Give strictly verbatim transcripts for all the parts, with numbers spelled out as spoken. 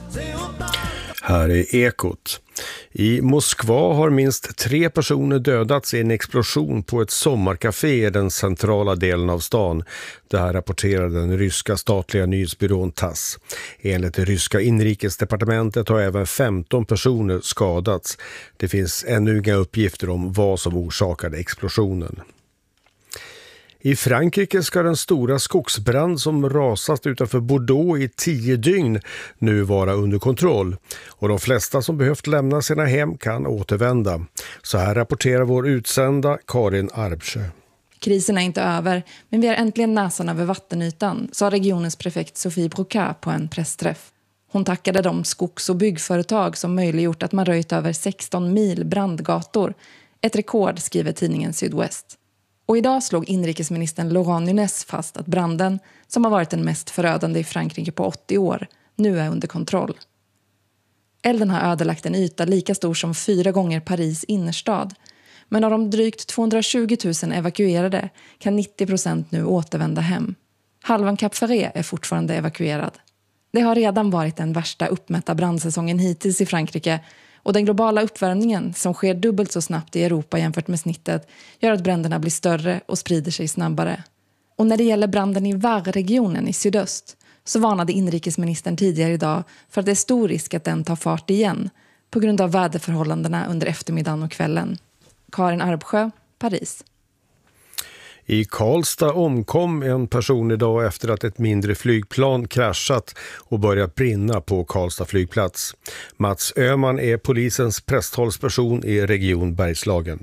Här är Ekot. I Moskva har minst tre personer dödats i en explosion på ett sommarkafé i den centrala delen av stan. Det här rapporterar den ryska statliga nyhetsbyrån Tass. Enligt det ryska inrikesdepartementet har även femton personer skadats. Det finns ännu inga uppgifter om vad som orsakade explosionen. I Frankrike ska den stora skogsbrand som rasat utanför Bordeaux i tio dygn nu vara under kontroll. Och de flesta som behövt lämna sina hem kan återvända. Så här rapporterar vår utsända Karin Arbsjö. Krisen är inte över, men vi har äntligen näsan över vattenytan, sa regionens prefekt Sophie Broca på en pressträff. Hon tackade de skogs- och byggföretag som möjliggjort att man röjt över sexton mil brandgator. Ett rekord, skriver tidningen Sydwest. Och idag slog inrikesministern Laurent Nunez fast att branden, som har varit den mest förödande i Frankrike på åttio år, nu är under kontroll. Elden har ödelagt en yta lika stor som fyra gånger Paris innerstad. Men av de drygt tvåhundratjugotusen evakuerade kan nittio procent nu återvända hem. Halvan Cap Ferret är fortfarande evakuerad. Det har redan varit den värsta uppmätta brandsäsongen hittills i Frankrike, och den globala uppvärmningen som sker dubbelt så snabbt i Europa jämfört med snittet gör att bränderna blir större och sprider sig snabbare. Och när det gäller branden i Var-regionen i sydöst så varnade inrikesministern tidigare idag för att det är stor risk att den tar fart igen på grund av väderförhållandena under eftermiddagen och kvällen. Karin Arbsjö, Paris. I Karlstad omkom en person idag efter att ett mindre flygplan kraschat och börjat brinna på Karlstad flygplats. Mats Öhman är polisens presstalsperson i Region Bergslagen.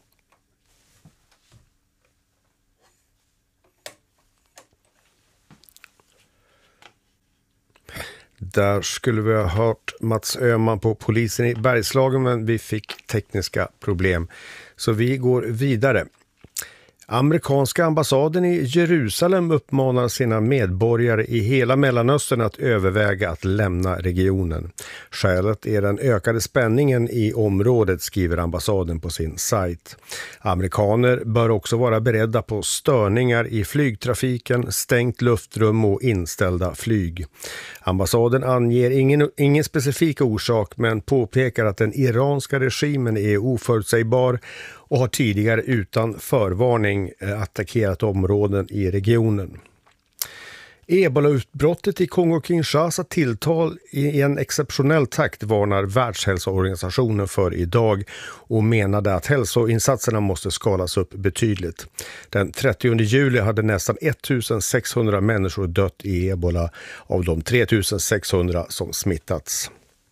Där skulle vi ha hört Mats Öhman på polisen i Bergslagen, men vi fick tekniska problem. Så vi går vidare. Amerikanska ambassaden i Jerusalem uppmanar sina medborgare i hela Mellanöstern att överväga att lämna regionen. Skälet är den ökade spänningen i området, skriver ambassaden på sin sajt. Amerikaner bör också vara beredda på störningar i flygtrafiken, stängt luftrum och inställda flyg. Ambassaden anger ingen, ingen specifik orsak, men påpekar att den iranska regimen är oförutsägbar och har tidigare utan förvarning attackerat områden i regionen. Ebola-utbrottet i Kongo-Kinshasa tilltal i en exceptionell takt varnar Världshälsoorganisationen för idag och menade att hälsoinsatserna måste skalas upp betydligt. Den trettionde juli hade nästan ettusensexhundra människor dött i ebola av de tre tusen sexhundra som smittats.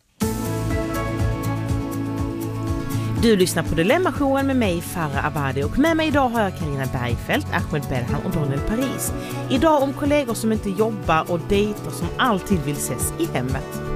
Du lyssnar på Dilemma-showen med mig, Farah Abadi, och med mig idag har jag Carina Bergfeldt, Ahmed Berhan och Daniel Paris. Idag om kollegor som inte jobbar och dejter som alltid vill ses i hemmet.